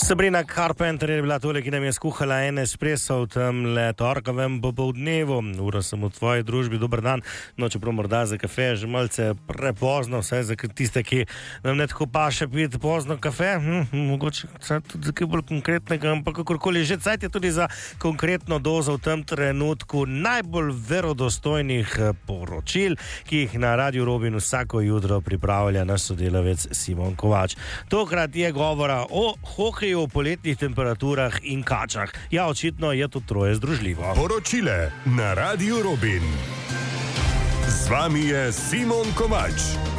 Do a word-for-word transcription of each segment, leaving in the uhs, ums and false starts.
Sabrina Carpenter je bila tole, ki nam je skuhala en espresso v tem torkovem popoldnevu. Ura sem v tvoji družbi, dober dan. No, čeprav morda za kafe že malce prepozno, vsaj za tiste, ki nam ne tako paše piti pozno kafe. Hm, mogoče tudi za kaj bolj konkretnega, ampak kakorkoli že cajt je tudi za konkretno dozo v tem trenutku najbolj verodostojnih poročil, ki jih na Radiu Robin vsako jutro pripravlja naš sodelavec Simon Kovač. Tokrat je govora o hokeju, o poletnih temperaturah in kačah. Ja, očitno je to troje združljivo. Poročile na Radiu Robin. Z vami je Simon Kovač.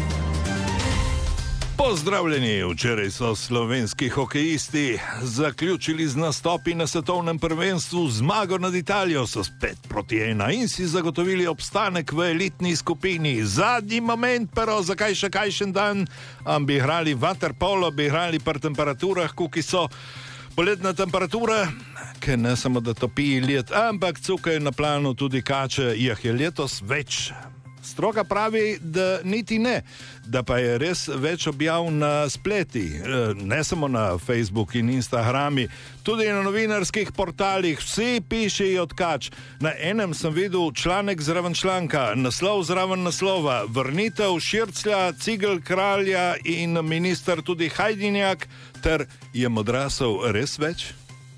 Pozdravljeni! Včeraj so slovenski hokejisti zaključili z nastopi na svetovnem prvenstvu, zmago nad Italijo so spet proti ena in si zagotovili obstanek v elitni skupini. Zadnji moment, pero zakaj še kajšen dan, um, bi igrali waterpolo, bi igrali pri temperaturah, ki so poletna temperatura, ki ne samo da topi let, ampak cukaj na planu tudi kače, jih je letos več. Stroka pravi, da niti ne, da pa je res več objav na spleti, ne samo na Facebook in Instagrami, tudi na novinarskih portalih, vsi pišejo od kač. Na enem sem videl članek zraven članka, naslov zraven naslova, vrnitev Širclja, Cigl Kralja in minister tudi Hajdinjak, ter je modrasov res več?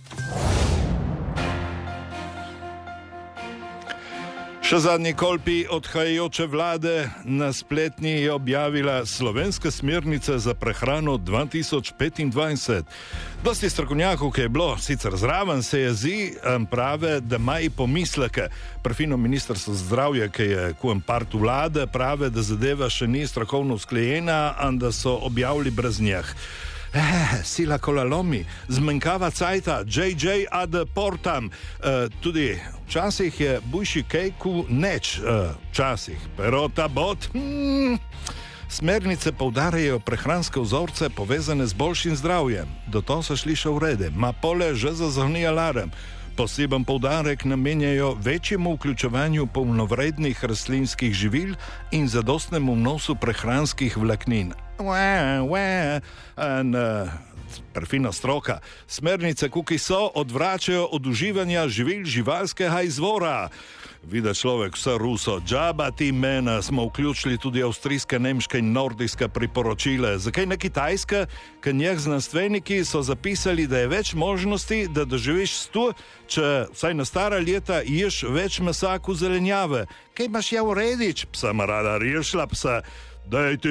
Še zadnji kolpi odhajajoče vlade na spletni je objavila slovenske smernice za prehrano dva tisoč petindvajset. Dosti strokovnjakov, ki je bilo sicer zraven, se jezi, prave, da ima i pomisleke. Prvino ministrstvo zdravja, ki je kujem part vlade, prave, da zadeva še ni strokovno usklejena, in da so objavili brez njih. Eh, sila kola lomi, zmenkava cajta, J J ad portam, e, tudi včasih je bujši kejku neč, včasih, e, pero ta bot, hmm, smernice poudarjajo prehranske vzorce povezane z boljšim zdravjem, do to se sliša v rede, ma pole že zazvoni alarm. Poseben poudarek namenjajo večjemu vključevanju polnovrednih rastlinskih živil in zadostnemu vnosu prehranskih vlaknin. Ue, ue, in, uh, perfina stroka. Smernice, ki so, odvračajo od uživanja živil živalskega izvora. Vide človek vse ruso, džaba ti mena, smo vključili tudi avstrijske, nemške in nordijske priporočile. Zakaj ne kitajske? Ker njih znanstveniki so zapisali, da je več možnosti, da doživiš sto, če vsaj na stara leta ješ več mesa kot zelenjave. Kaj imaš ja uredič, psa marada, rešla psa, daj ti